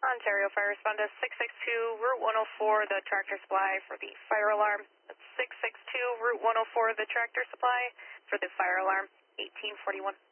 Ontario Fire respond to 662 Route 104, the tractor supply for the fire alarm. That's 662 Route 104, the tractor supply for the fire alarm, 1841.